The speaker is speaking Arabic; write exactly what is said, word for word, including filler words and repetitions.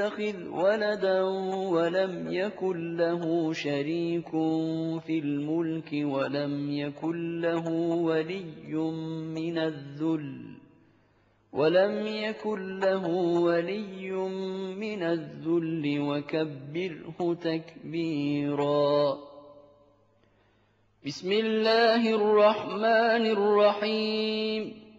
يتخذ ولدا ولم يكن له شريك في الملك ولم يكن له ولي من الذل ولم يكن له ولي من الذل وكبره تكبيرا. بسم الله الرحمن الرحيم.